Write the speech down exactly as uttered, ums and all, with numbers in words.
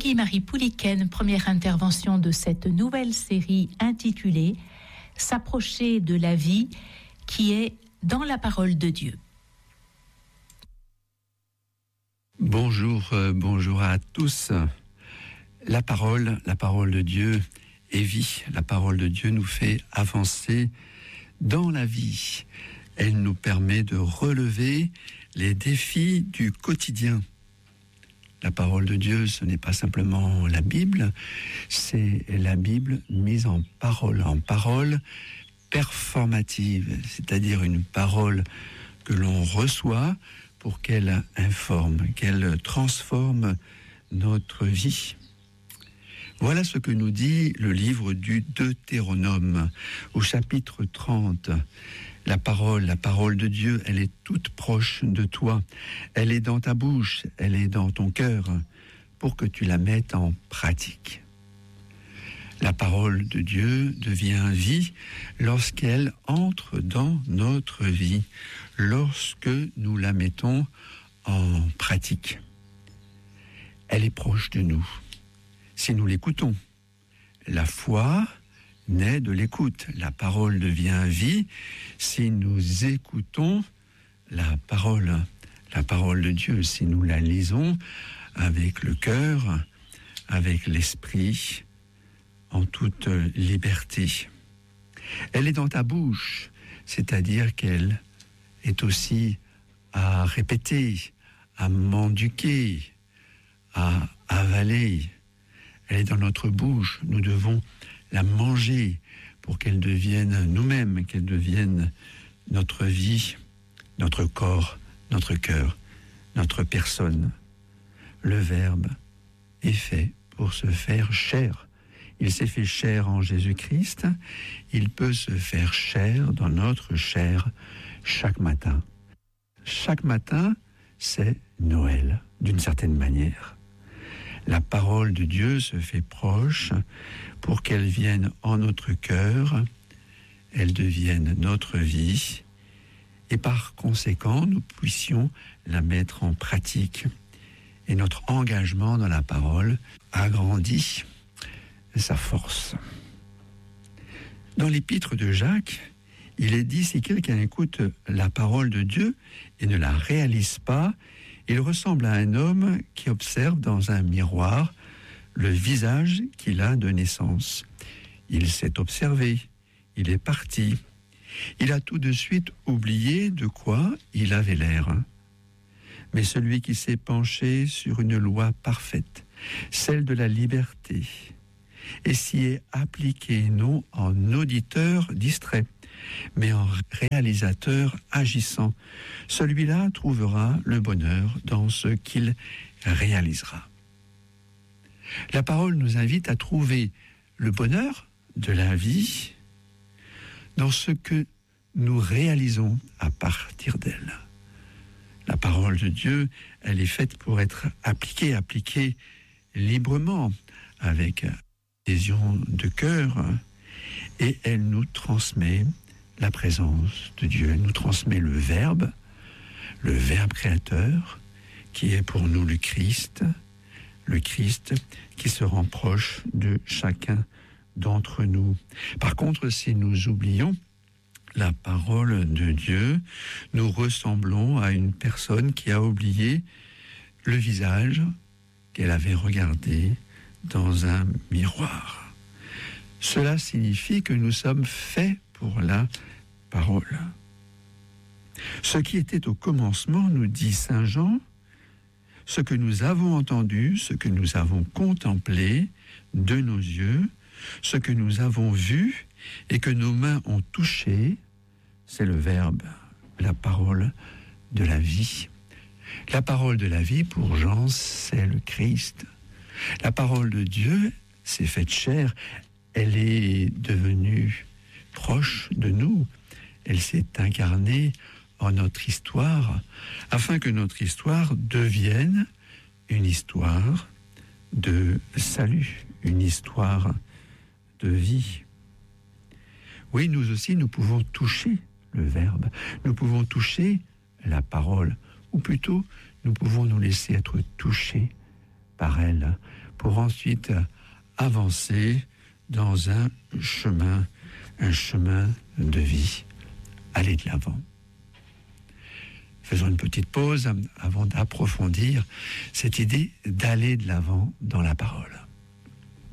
Voici Marie Pouliken, première intervention de cette nouvelle série intitulée « S'approcher de la vie » qui est dans la parole de Dieu. Bonjour, euh, bonjour à tous. La parole, la parole de Dieu est vie. La parole de Dieu nous fait avancer dans la vie. Elle nous permet de relever les défis du quotidien. La parole de Dieu, ce n'est pas simplement la Bible, c'est la Bible mise en parole, en parole performative, c'est-à-dire une parole que l'on reçoit pour qu'elle informe, qu'elle transforme notre vie. Voilà ce que nous dit le livre du Deutéronome, au chapitre trente. La parole, la parole de Dieu, elle est toute proche de toi. Elle est dans ta bouche, elle est dans ton cœur, pour que tu la mettes en pratique. La parole de Dieu devient vie lorsqu'elle entre dans notre vie, lorsque nous la mettons en pratique. Elle est proche de nous, si nous l'écoutons. La foi naît de l'écoute. La parole devient vie si nous écoutons la parole, la parole de Dieu, si nous la lisons avec le cœur, avec l'esprit, en toute liberté. Elle est dans ta bouche, c'est-à-dire qu'elle est aussi à répéter, à mendiquer, à avaler. Elle est dans notre bouche, nous devons la manger pour qu'elle devienne nous-mêmes, qu'elle devienne notre vie, notre corps, notre cœur, notre personne. Le Verbe est fait pour se faire chair. Il s'est fait chair en Jésus-Christ, il peut se faire chair dans notre chair chaque matin. Chaque matin, c'est Noël, d'une certaine manière. La parole de Dieu se fait proche pour qu'elle vienne en notre cœur, elle devienne notre vie, et par conséquent, nous puissions la mettre en pratique. Et notre engagement dans la parole agrandit sa force. Dans l'épître de Jacques, il est dit, si quelqu'un écoute la parole de Dieu et ne la réalise pas, il ressemble à un homme qui observe dans un miroir le visage qu'il a de naissance. Il s'est observé, il est parti. Il a tout de suite oublié de quoi il avait l'air. Mais celui qui s'est penché sur une loi parfaite, celle de la liberté, et s'y est appliqué non en auditeur distrait, mais en réalisateur agissant, celui-là trouvera le bonheur dans ce qu'il réalisera. La parole nous invite à trouver le bonheur de la vie dans ce que nous réalisons à partir d'elle. La parole de Dieu, elle est faite pour être appliquée, appliquée librement, avec adhésion de cœur, et elle nous transmet la présence de Dieu. Elle nous transmet le Verbe, le Verbe créateur, qui est pour nous le Christ, le Christ qui se rend proche de chacun d'entre nous. Par contre, si nous oublions la parole de Dieu, nous ressemblons à une personne qui a oublié le visage qu'elle avait regardé dans un miroir. Cela signifie que nous sommes faits pour la parole. Ce qui était au commencement, nous dit saint Jean, ce que nous avons entendu, ce que nous avons contemplé de nos yeux, ce que nous avons vu et que nos mains ont touché, c'est le Verbe, la parole de la vie. La parole de la vie, pour Jean, c'est le Christ. La parole de Dieu s'est faite chair, elle est devenue proche de nous, elle s'est incarnée en notre histoire, afin que notre histoire devienne une histoire de salut, une histoire de vie. Oui, nous aussi, nous pouvons toucher le Verbe, nous pouvons toucher la parole, ou plutôt, nous pouvons nous laisser être touchés par elle, pour ensuite avancer dans un chemin, un chemin de vie. Aller de l'avant. Faisons une petite pause avant d'approfondir cette idée d'aller de l'avant dans la parole.